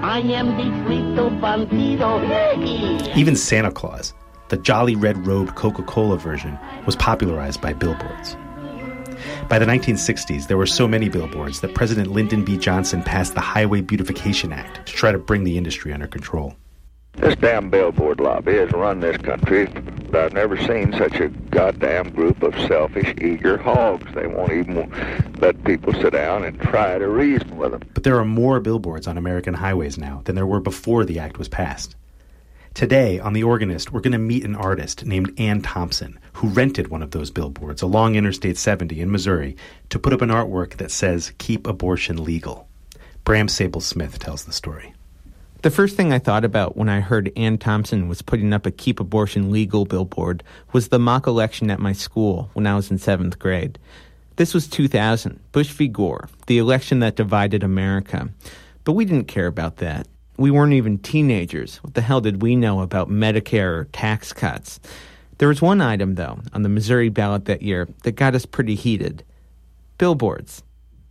I am the frito bandido. Even Santa Claus, the jolly red-robed Coca-Cola version, was popularized by billboards. By the 1960s, there were so many billboards that President Lyndon B. Johnson passed the Highway Beautification Act to try to bring the industry under control. This damn billboard lobby has run this country, but I've never seen such a goddamn group of selfish, eager hogs. They won't even let people sit down and try to reason with them. But there are more billboards on American highways now than there were before the act was passed. Today, on The Organist, we're going to meet an artist named Ann Thompson, who rented one of those billboards along Interstate 70 in Missouri to put up an artwork that says, "Keep abortion legal." Bram Sable-Smith tells the story. The first thing I thought about when I heard Ann Thompson was putting up a Keep Abortion Legal billboard was the mock election at my school when I was in 7th grade. This was 2000, Bush v. Gore, the election that divided America. But we didn't care about that. We weren't even teenagers. What the hell did we know about Medicare or tax cuts? There was one item, though, on the Missouri ballot that year that got us pretty heated. Billboards.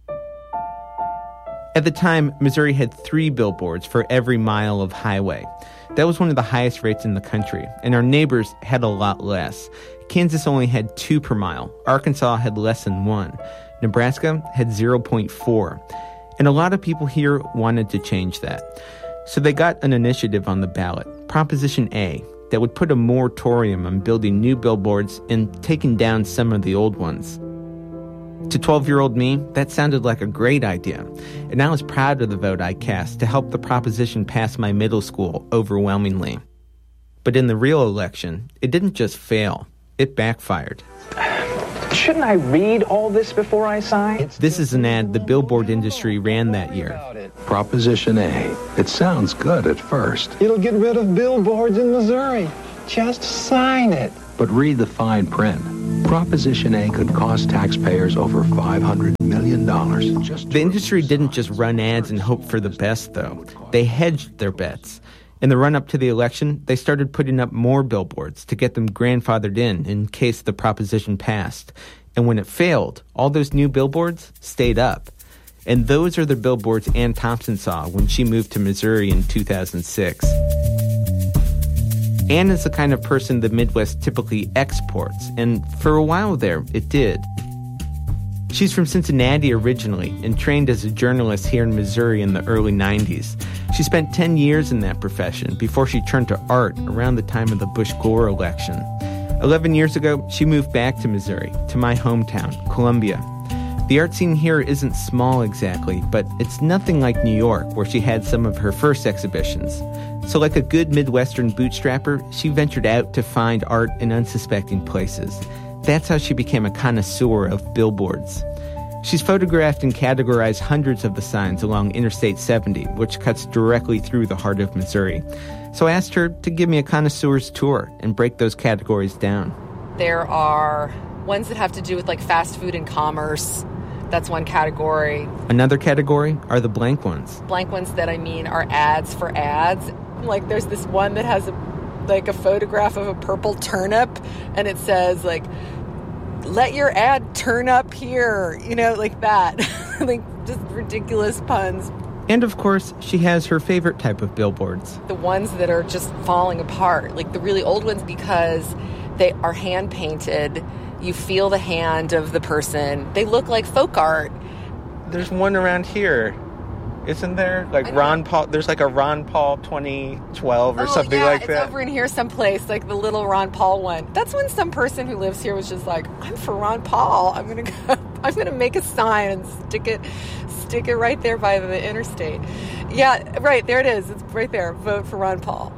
At the time, Missouri had 3 billboards for every mile of highway. That was one of the highest rates in the country, and our neighbors had a lot less. Kansas only had 2 per mile. Arkansas had less than 1. Nebraska had 0.4. And a lot of people here wanted to change that. So they got an initiative on the ballot, Proposition A, that would put a moratorium on building new billboards and taking down some of the old ones. To 12-year-old me, that sounded like a great idea, and I was proud of the vote I cast to help the proposition pass my middle school overwhelmingly. But in the real election, it didn't just fail, it backfired. Shouldn't I read all this before I sign? This is an ad the billboard industry ran that year. Proposition A. It sounds good at first. It'll get rid of billboards in Missouri. Just sign it. But read the fine print. Proposition A could cost taxpayers over $500 million. The industry didn't just run ads and hope for the best, though. They hedged their bets. In the run-up to the election, they started putting up more billboards to get them grandfathered in case the proposition passed. And when it failed, all those new billboards stayed up. And those are the billboards Ann Thompson saw when she moved to Missouri in 2006. Ann is the kind of person the Midwest typically exports, and for a while there, it did. She's from Cincinnati originally and trained as a journalist here in Missouri in the early 90s. She spent 10 years in that profession before she turned to art around the time of the Bush-Gore election. 11 years ago, she moved back to Missouri, to my hometown, Columbia. The art scene here isn't small exactly, but it's nothing like New York, where she had some of her first exhibitions. So like a good Midwestern bootstrapper, she ventured out to find art in unsuspecting places. That's how she became a connoisseur of billboards. She's photographed and categorized hundreds of the signs along Interstate 70, which cuts directly through the heart of Missouri. So I asked her to give me a connoisseur's tour and break those categories down. There are ones that have to do with like fast food and commerce. That's one category. Another category are the blank ones. Blank ones that I mean are ads for ads. Like there's this one that has a photograph of a purple turnip, and it says like, "Let your ad turn up here," like that. Like just ridiculous puns. And of course, she has her favorite type of billboards. The ones that are just falling apart, like the really old ones, because they are hand painted. You feel the hand of the person. They look like folk art. There's one around here, isn't there? Like Ron Paul. There's like a Ron Paul 2012 or something like that. It's over in here someplace, like the little Ron Paul one. That's when some person who lives here was just like, "I'm for Ron Paul. I'm gonna make a sign and stick it right there by the interstate." Yeah, right there it is. It's right there. Vote for Ron Paul.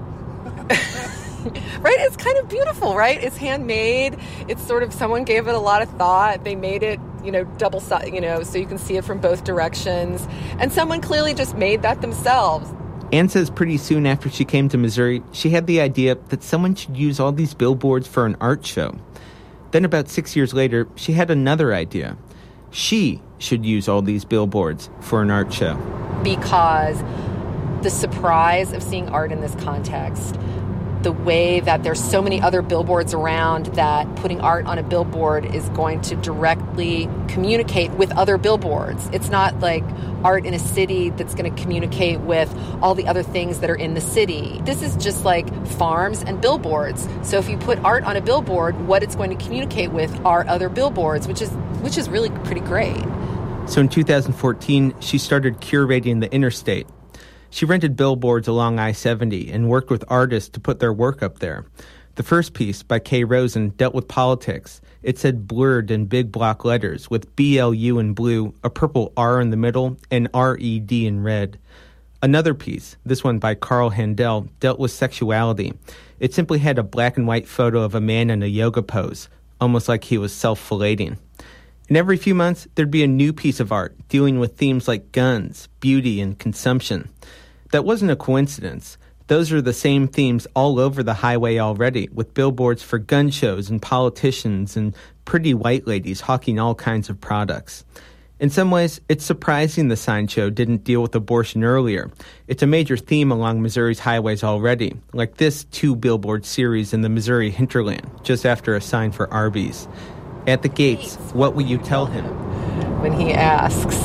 Right? It's kind of beautiful, right? It's handmade. It's sort of, someone gave it a lot of thought. They made it, double side, so you can see it from both directions. And someone clearly just made that themselves. Ann says pretty soon after she came to Missouri, she had the idea that someone should use all these billboards for an art show. Then about 6 years later, she had another idea. She should use all these billboards for an art show. Because the surprise of seeing art in this context the way that there's so many other billboards around that putting art on a billboard is going to directly communicate with other billboards. It's not like art in a city that's going to communicate with all the other things that are in the city. This is just like farms and billboards. So if you put art on a billboard, what it's going to communicate with are other billboards, which is really pretty great. So in 2014, she started curating the interstate. She rented billboards along I-70 and worked with artists to put their work up there. The first piece, by Kay Rosen, dealt with politics. It said blurred in big block letters with BLU in blue, a purple R in the middle, and RED in red. Another piece, this one by Carl Handel, dealt with sexuality. It simply had a black and white photo of a man in a yoga pose, almost like he was self-filleting. And every few months, there'd be a new piece of art dealing with themes like guns, beauty, and consumption. That wasn't a coincidence. Those are the same themes all over the highway already, with billboards for gun shows and politicians and pretty white ladies hawking all kinds of products. In some ways, it's surprising the sign show didn't deal with abortion earlier. It's a major theme along Missouri's highways already, like this 2-billboard series in the Missouri hinterland, just after a sign for Arby's. At the gates, what will you tell him? When he asks,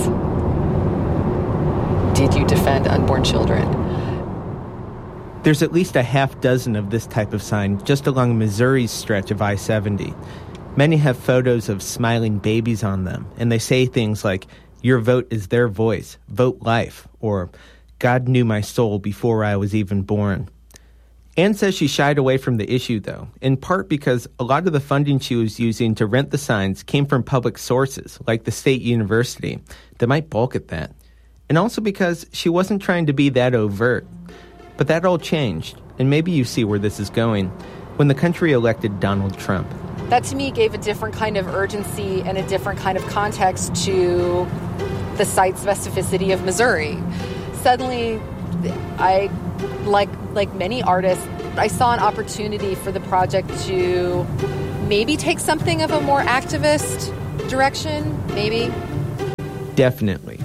did you defend unborn children? There's at least a half dozen of this type of sign just along Missouri's stretch of I-70. Many have photos of smiling babies on them, and they say things like, your vote is their voice, vote life, or God knew my soul before I was even born. Ann says she shied away from the issue, though, in part because a lot of the funding she was using to rent the signs came from public sources, like the state university, that might balk at that. And also because she wasn't trying to be that overt. But that all changed, and maybe you see where this is going, when the country elected Donald Trump. That to me gave a different kind of urgency and a different kind of context to the site specificity of Missouri. Suddenly, I, like many artists, I saw an opportunity for the project to maybe take something of a more activist direction, maybe. Definitely.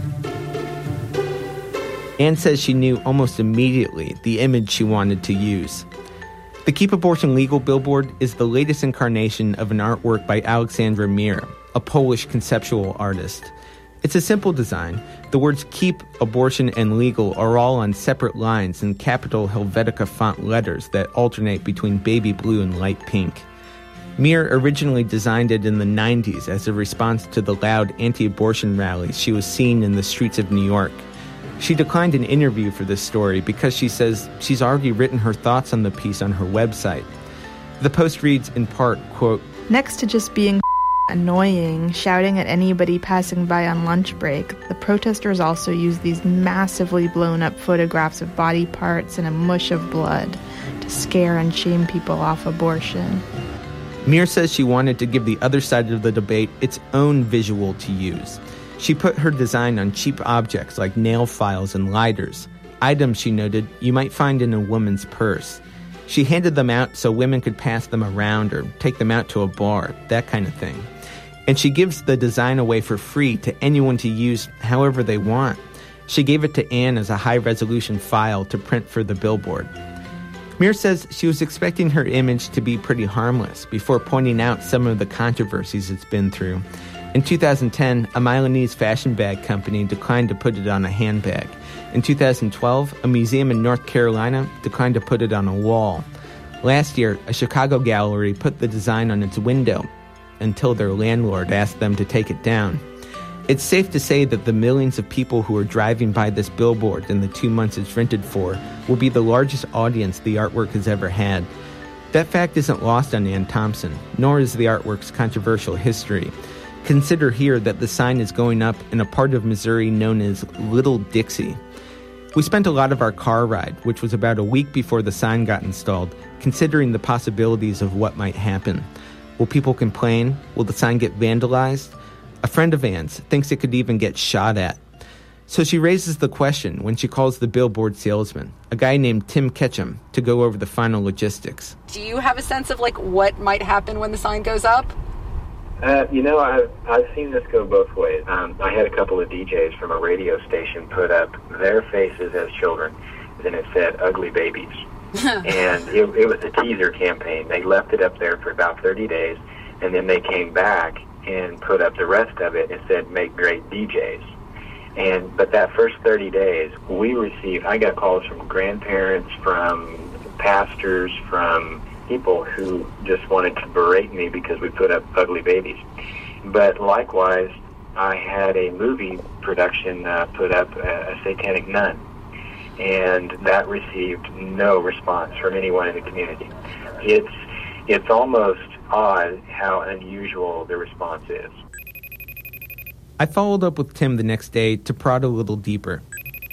Ann says she knew almost immediately the image she wanted to use. The Keep Abortion Legal billboard is the latest incarnation of an artwork by Aleksandra Mir, a Polish conceptual artist. It's a simple design. The words keep, abortion, and legal are all on separate lines in capital Helvetica font letters that alternate between baby blue and light pink. Mir originally designed it in the 90s as a response to the loud anti-abortion rallies she was seeing in the streets of New York. She declined an interview for this story because she says she's already written her thoughts on the piece on her website. The post reads in part, quote, next to just being annoying, shouting at anybody passing by on lunch break, the protesters also used these massively blown-up photographs of body parts and a mush of blood to scare and shame people off abortion. Mir says she wanted to give the other side of the debate its own visual to use. She put her design on cheap objects like nail files and lighters, items, she noted, you might find in a woman's purse. She handed them out so women could pass them around or take them out to a bar, that kind of thing. And she gives the design away for free to anyone to use however they want. She gave it to Ann as a high-resolution file to print for the billboard. Mir says she was expecting her image to be pretty harmless before pointing out some of the controversies it's been through. In 2010, a Milanese fashion bag company declined to put it on a handbag. In 2012, a museum in North Carolina declined to put it on a wall. Last year, a Chicago gallery put the design on its window until their landlord asked them to take it down. It's safe to say that the millions of people who are driving by this billboard in the 2 months it's rented for will be the largest audience the artwork has ever had. That fact isn't lost on Ann Thompson, nor is the artwork's controversial history. Consider here that the sign is going up in a part of Missouri known as Little Dixie. We spent a lot of our car ride, which was about a week before the sign got installed, considering the possibilities of what might happen. Will people complain? Will the sign get vandalized? A friend of Ann's thinks it could even get shot at. So she raises the question when she calls the billboard salesman, a guy named Tim Ketchum, to go over the final logistics. Do you have a sense of what might happen when the sign goes up? I've seen this go both ways. I had a couple of DJs from a radio station put up their faces as children, and it said ugly babies. And it was a teaser campaign. They left it up there for about 30 days, and then they came back and put up the rest of it and said, make great DJs. But that first 30 days, I got calls from grandparents, from pastors, from people who just wanted to berate me because we put up ugly babies. But likewise, I had a movie production put up, A Satanic Nun, and that received no response from anyone in the community. It's almost odd how unusual the response is. I followed up with Tim the next day to prod a little deeper.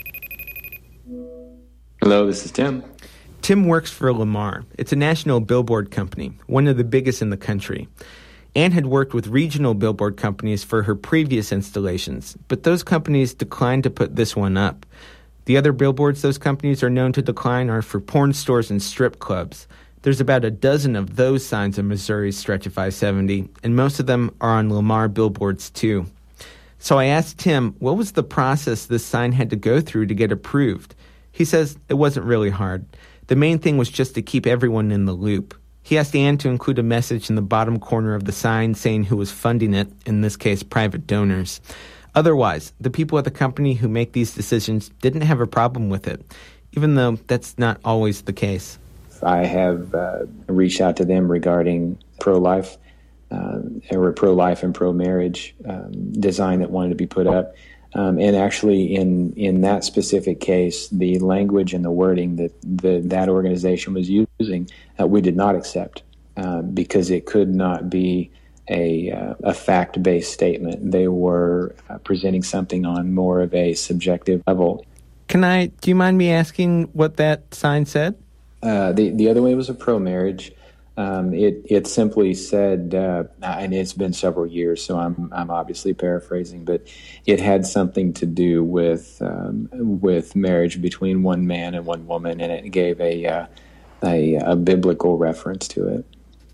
Hello, this is Tim. Tim works for Lamar. It's a national billboard company, one of the biggest in the country. Ann had worked with regional billboard companies for her previous installations, but those companies declined to put this one up. The other billboards those companies are known to decline are for porn stores and strip clubs. There's about a dozen of those signs on Missouri's stretch of I-70, and most of them are on Lamar billboards too. So I asked Tim, what was the process this sign had to go through to get approved? He says it wasn't really hard. The main thing was just to keep everyone in the loop. He asked Ann to include a message in the bottom corner of the sign saying who was funding it, in this case, private donors. Otherwise, the people at the company who make these decisions didn't have a problem with it, even though that's not always the case. I have reached out to them regarding pro-life, or pro-life and pro-marriage design that wanted to be put up. And actually, in that specific case, the language and the wording that organization was using, we did not accept because it could not be a fact-based statement. They were presenting something on more of a subjective level. Do you mind me asking what that sign said? The other way was a pro-marriage. It simply said, and it's been several years, so I'm obviously paraphrasing, but it had something to do with marriage between one man and one woman, and it gave a biblical reference to it.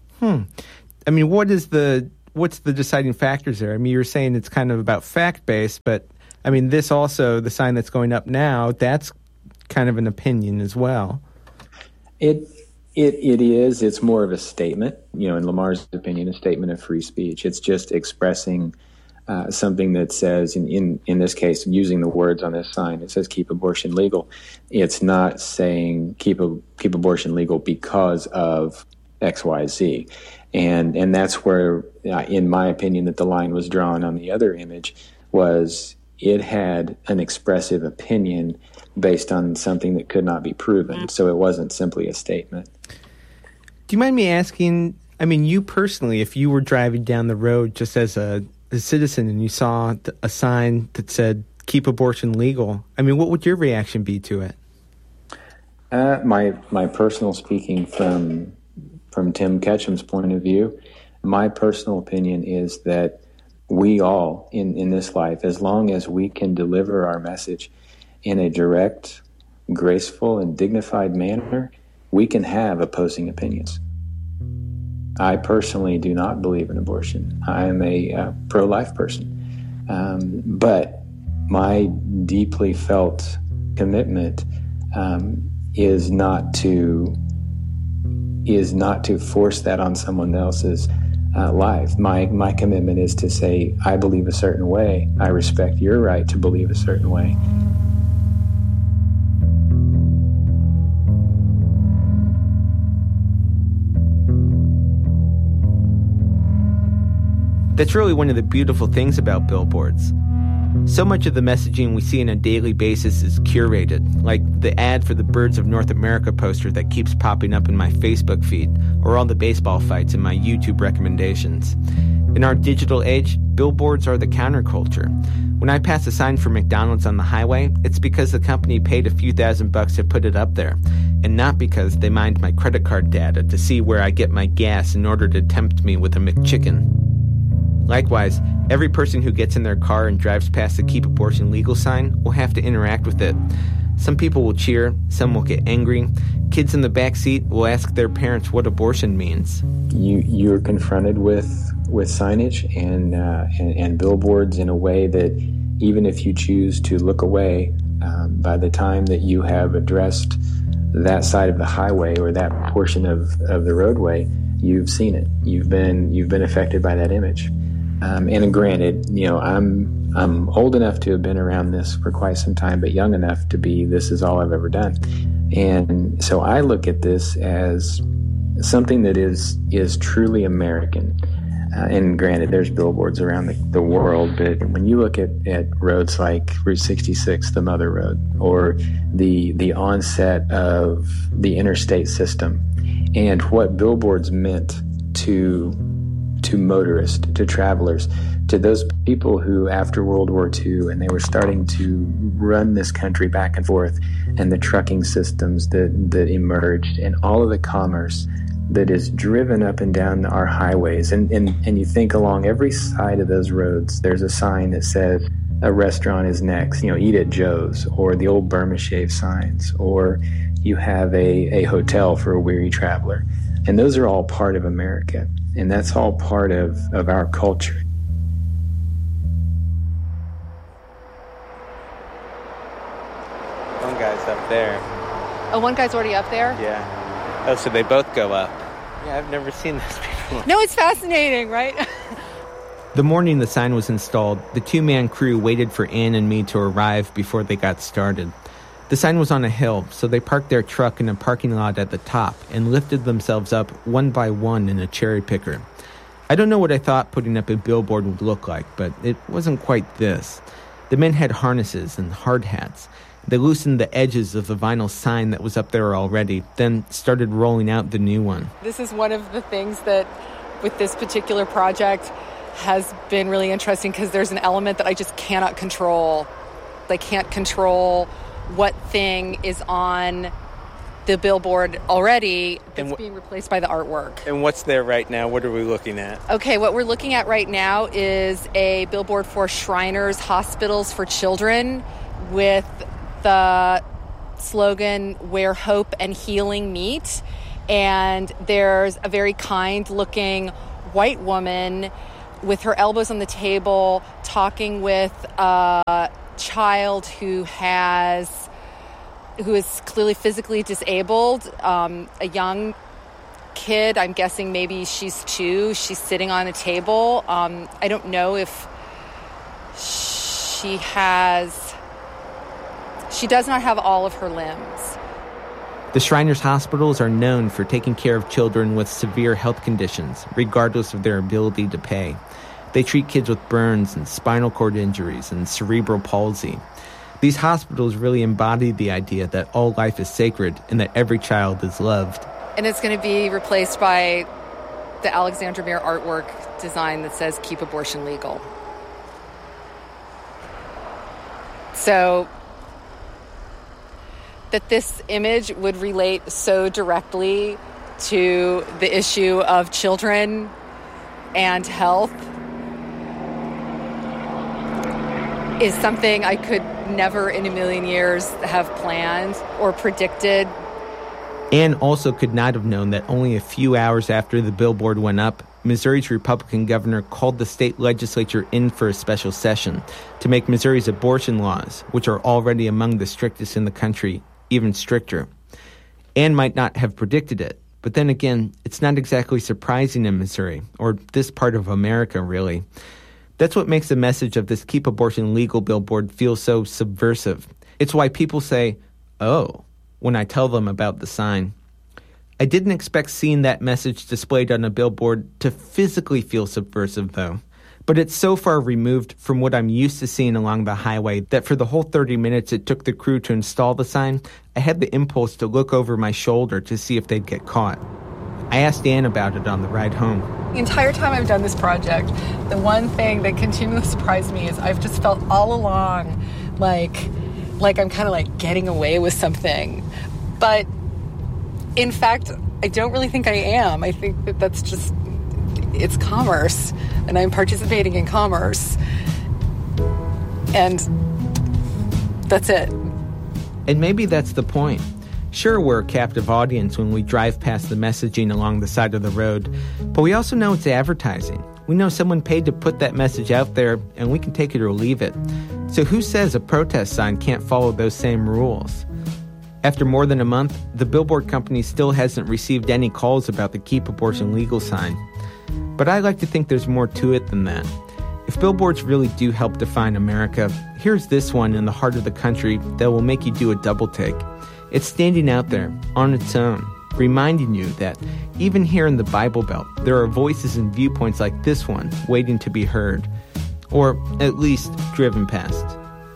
I mean, what's the deciding factors there? I mean, you're saying it's kind of about fact-based, but I mean, this also, the sign that's going up now, that's kind of an opinion as well. It is. It's more of a statement, in Lamar's opinion, a statement of free speech. It's just expressing something that says, in this case, using the words on this sign, it says keep abortion legal. It's not saying keep abortion legal because of X, Y, Z. And that's where, in my opinion, that the line was drawn on the other image was it had an expressive opinion based on something that could not be proven. So it wasn't simply a statement. Do you mind me asking, I mean, you personally, if you were driving down the road just as a citizen and you saw a sign that said, keep abortion legal, I mean, what would your reaction be to it? My personal speaking from Tim Ketchum's point of view, my personal opinion is that we all in this life, as long as we can deliver our message in a direct, graceful, and dignified manner, we can have opposing opinions. I personally do not believe in abortion. I am a pro-life person. But my deeply felt commitment is not to force that on someone else's life. My commitment is to say, I believe a certain way. I respect your right to believe a certain way. That's really one of the beautiful things about billboards. So much of the messaging we see on a daily basis is curated, like the ad for the Birds of North America poster that keeps popping up in my Facebook feed, or all the baseball fights in my YouTube recommendations. In our digital age, billboards are the counterculture. When I pass a sign for McDonald's on the highway, it's because the company paid a few $1,000s to put it up there, and not because they mined my credit card data to see where I get my gas in order to tempt me with a McChicken. Likewise, every person who gets in their car and drives past the Keep Abortion Legal sign will have to interact with it. Some people will cheer, some will get angry. Kids in the back seat will ask their parents what abortion means. You're confronted with signage and billboards in a way that even if you choose to look away, by the time that you have addressed that side of the highway or that portion of the roadway, you've seen it. You've been affected by that image. And granted, I'm old enough to have been around this for quite some time, but young enough to be, this is all I've ever done. And so I look at this as something that is truly American. And granted, there's billboards around the world, but when you look at roads like Route 66, the Mother Road, or the onset of the interstate system, and what billboards meant to motorists, to travelers, to those people who after World War II, and they were starting to run this country back and forth, and the trucking systems that emerged, and all of the commerce that is driven up and down our highways. And you think along every side of those roads, there's a sign that says a restaurant is next, Eat at Joe's, or the old Burma Shave signs, or you have a hotel for a weary traveler. And those are all part of America. And that's all part of our culture. One guy's up there. Oh, one guy's already up there? Yeah. Oh, so they both go up. Yeah, I've never seen this before. No, it's fascinating, right? The morning the sign was installed, the two-man crew waited for Ann and me to arrive before they got started. The sign was on a hill, so they parked their truck in a parking lot at the top and lifted themselves up one by one in a cherry picker. I don't know what I thought putting up a billboard would look like, but it wasn't quite this. The men had harnesses and hard hats. They loosened the edges of the vinyl sign that was up there already, then started rolling out the new one. This is one of the things that, with this particular project, has been really interesting because there's an element that I just cannot control. I can't control what thing is on the billboard already that's being replaced by the artwork. And what's there right now? What are we looking at? Okay, what we're looking at right now is a billboard for Shriners Hospitals for Children with the slogan, "Where Hope and Healing Meet." And there's a very kind-looking white woman with her elbows on the table talking with a child who is clearly physically disabled, a young kid. I'm guessing maybe she's 2. She's sitting on a table. I don't know if she does not have all of her limbs. The Shriners Hospitals are known for taking care of children with severe health conditions, regardless of their ability to pay. They treat kids with burns and spinal cord injuries and cerebral palsy. These hospitals really embody the idea that all life is sacred and that every child is loved. And it's going to be replaced by the Alexandra Mir artwork design that says, "Keep abortion legal." So that this image would relate so directly to the issue of children and health is something I could never in a million years have planned or predicted. Ann also could not have known that only a few hours after the billboard went up, Missouri's Republican governor called the state legislature in for a special session to make Missouri's abortion laws, which are already among the strictest in the country, even stricter. Ann might not have predicted it, but then again, it's not exactly surprising in Missouri, or this part of America, really. That's what makes the message of this Keep Abortion Legal billboard feel so subversive. It's why people say, "Oh," when I tell them about the sign. I didn't expect seeing that message displayed on a billboard to physically feel subversive, though. But it's so far removed from what I'm used to seeing along the highway that for the whole 30 minutes it took the crew to install the sign, I had the impulse to look over my shoulder to see if they'd get caught. I asked Ann about it on the ride home. The entire time I've done this project, the one thing that continually surprised me is I've just felt all along like I'm kind of like getting away with something. But in fact, I don't really think I am. I think that that's just, it's commerce, and I'm participating in commerce. And that's it. And maybe that's the point. Sure, we're a captive audience when we drive past the messaging along the side of the road, but we also know it's advertising. We know someone paid to put that message out there, and we can take it or leave it. So who says a protest sign can't follow those same rules? After more than a month, the billboard company still hasn't received any calls about the Keep Abortion Legal sign. But I like to think there's more to it than that. If billboards really do help define America, here's this one in the heart of the country that will make you do a double take. It's standing out there, on its own, reminding you that even here in the Bible Belt, there are voices and viewpoints like this one waiting to be heard, or at least driven past.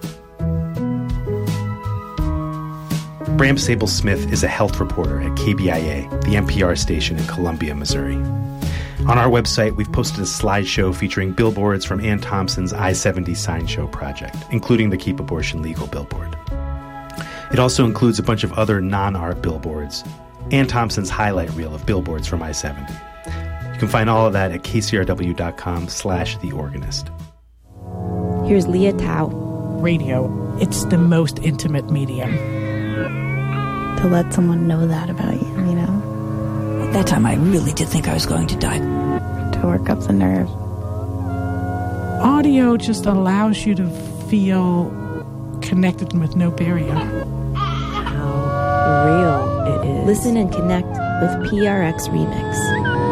Bram Sable-Smith is a health reporter at KBIA, the NPR station in Columbia, Missouri. On our website, we've posted a slideshow featuring billboards from Ann Thompson's I-70 Sign Show project, including the Keep Abortion Legal billboard. It also includes a bunch of other non-art billboards, Ann Thompson's highlight reel of billboards from I-70. You can find all of that at kcrw.com/theorganist. Here's Leah Tao. Radio, it's the most intimate medium. To let someone know that about you, you know? At that time, I really did think I was going to die. To work up the nerve. Audio just allows you to feel connected with no barrier. How real it is. Listen and connect with PRX Remix.